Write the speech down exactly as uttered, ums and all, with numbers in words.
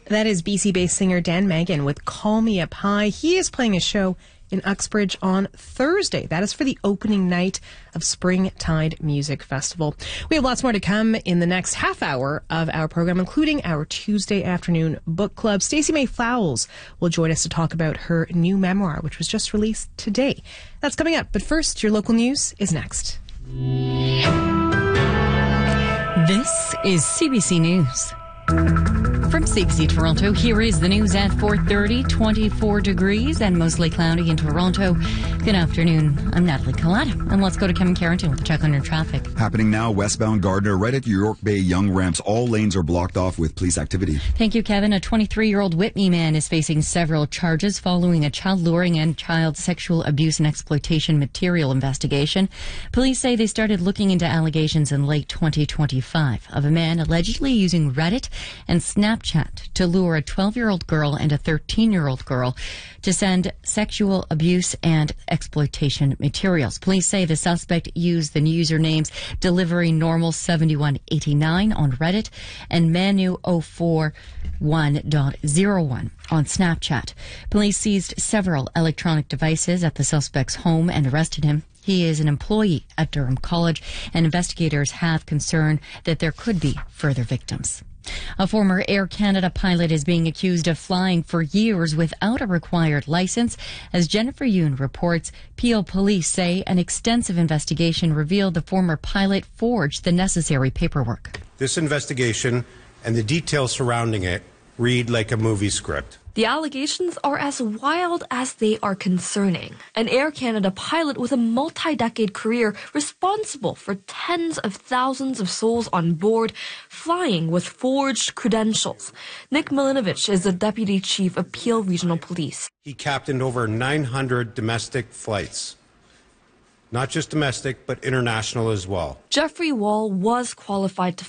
That is B C-based singer Dan Megan with Call Me Up High. He is playing a show in Uxbridge on Thursday. That is for the opening night of Springtide Music Festival. We have lots more to come in the next half hour of our program, including our Tuesday afternoon book club. Stacey May Flowels will join us to talk about her new memoir, which was just released today. That's coming up. But first, your local news is next. This is C B C News. From C B C Toronto, here is the news at four thirty, twenty-four degrees and mostly cloudy in Toronto. Good afternoon. I'm Natalie Collette, and let's go to Kevin Carrington with a check on your traffic. Happening now, westbound Gardner, right at York Bay Young ramps. All lanes are blocked off with police activity. Thank you, Kevin. A twenty-three-year-old Whitney man is facing several charges following a child luring and child sexual abuse and exploitation material investigation. Police say they started looking into allegations in late twenty twenty-five of a man allegedly using Reddit and Snapchat to lure a twelve-year-old girl and a thirteen-year-old girl to send sexual abuse and exploitation materials. Police say the suspect used the usernames Delivery Normal seventy-one eighty-nine on Reddit and Manu zero four one dot zero one on Snapchat. Police seized several electronic devices at the suspect's home and arrested him. He is an employee at Durham College, and investigators have concern that there could be further victims. A former Air Canada pilot is being accused of flying for years without a required license. As Jennifer Yoon reports, Peel police say an extensive investigation revealed the former pilot forged the necessary paperwork. This investigation and the details surrounding it read like a movie script. The allegations are as wild as they are concerning. An Air Canada pilot with a multi-decade career responsible for tens of thousands of souls on board, flying with forged credentials. Nick Milinovich is the Deputy Chief of Peel Regional Police. He captained over nine hundred domestic flights. Not just domestic, but international as well. Jeffrey Wall was qualified to